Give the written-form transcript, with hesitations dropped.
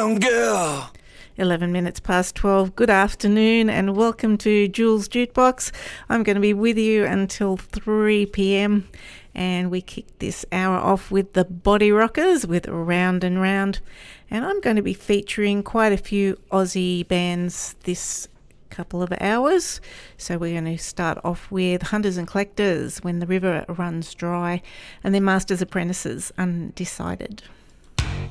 Down Girl. 11 minutes past 12. Good afternoon and welcome to Jules Jukebox. I'm going to be with you until 3 p.m. and we kick this hour off with the Body Rockers with Round and Round. And I'm going to be featuring quite a few Aussie bands this couple of hours. So we're going to start off with Hunters and Collectors, When the River Runs Dry, and then Masters Apprentices, Undecided.